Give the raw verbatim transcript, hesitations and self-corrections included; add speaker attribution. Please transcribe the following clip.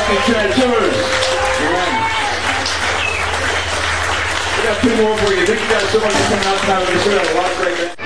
Speaker 1: Plastic Tattoos. We got two more for you. Thank you guys so much for coming out tonight. We just got a lot of great